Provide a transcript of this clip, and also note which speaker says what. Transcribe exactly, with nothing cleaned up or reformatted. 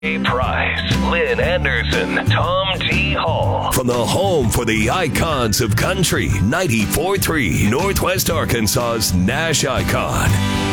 Speaker 1: Price, Lynn Anderson, Tom T. Hall. From the home for the icons of country, ninety-four point three Northwest Arkansas's Nash Icon.